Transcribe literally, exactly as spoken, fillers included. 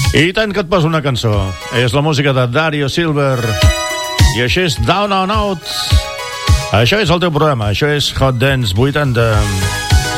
I tant que et poso una cançó. És la música de Dario Silver. I això és Down and Out. Això és el teu programa. Això és Hot Dance vuitanta.